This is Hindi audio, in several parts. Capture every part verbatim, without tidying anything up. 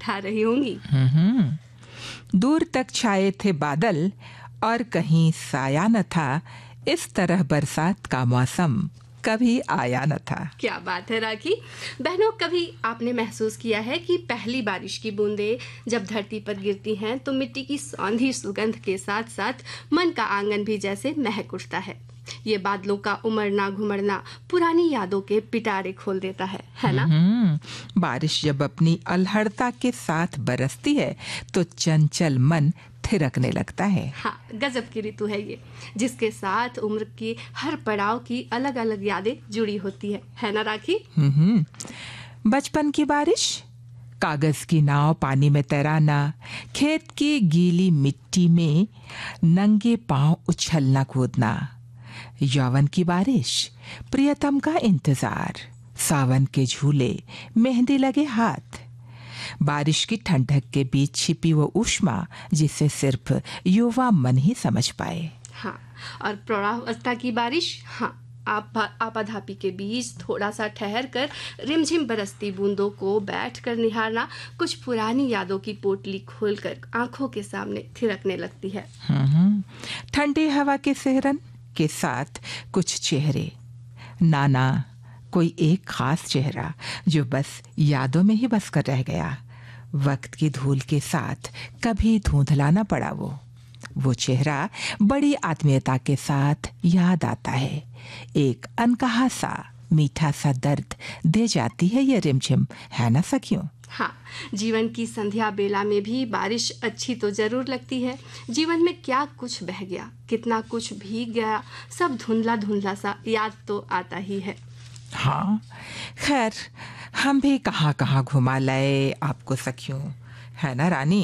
उठा रही होंगी। हम्म दूर तक छाए थे बादल और कहीं साया न था, इस तरह बरसात का मौसम कभी आया न था। क्या बात है राखी। बहनों, कभी आपने महसूस किया है कि पहली बारिश की बूंदें जब धरती पर गिरती हैं तो मिट्टी की सौंधी सुगंध के साथ साथ मन का आंगन भी जैसे महक उठता है। ये बादलों का उमड़ना घुमड़ना पुरानी यादों के पिटारे खोल देता है, है ना? बारिश जब अपनी अल्हड़ता के साथ बरसती है तो चंचल मन थिरकने लगता है। हाँ, गजब की ऋतु है ये, जिसके साथ उम्र की हर पड़ाव की अलग अलग यादें जुड़ी होती है, है ना राखी? हम्म बचपन की बारिश, कागज की नाव पानी में तैराना, खेत की गीली मिट्टी में नंगे पांव उछलना कूदना। यौवन की बारिश, प्रियतम का इंतजार, सावन के झूले, मेहंदी लगे हाथ। बारिश की ठंडक के बीच छिपी वो ऊष्मा जिसे सिर्फ युवा मन ही समझ पाए। हाँ, और प्रौढ़ावस्था की बारिश, हाँ, आप आपाधापी के बीच थोड़ा सा ठहर कर रिमझिम बरसती बूंदों को बैठ कर निहारना कुछ पुरानी यादों की पोटली खोलकर आंखों के सामने थिरकने लगती है। ठंडी हवा के सिहरन के साथ कुछ चेहरे, नाना कोई एक खास चेहरा जो बस यादों में ही बस कर रह गया। वक्त की धूल के साथ कभी धुंधला ना पड़ा वो वो चेहरा बड़ी आत्मीयता के साथ याद आता है। एक अनकहा सा मीठा सा दर्द दे जाती है ये रिमझिम, है ना सखियों? हाँ, जीवन की संध्या बेला में भी बारिश अच्छी तो जरूर लगती है। जीवन में क्या कुछ बह गया, कितना कुछ भीग गया, सब धुंधला धुंधला सा याद तो आता ही है। हाँ, खैर हम भी कहाँ कहाँ घुमा लाए आपको सखियों, है ना रानी?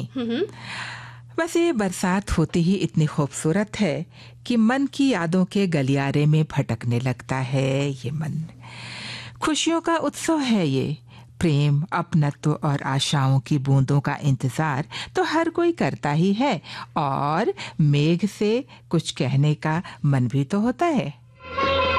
बस ये बरसात होती ही इतनी खूबसूरत है कि मन की यादों के गलियारे में भटकने लगता है ये मन। खुशियों का उत्सव है ये, प्रेम, अपनत्व और आशाओं की बूंदों का इंतजार तो हर कोई करता ही है, और मेघ से कुछ कहने का मन भी तो होता है।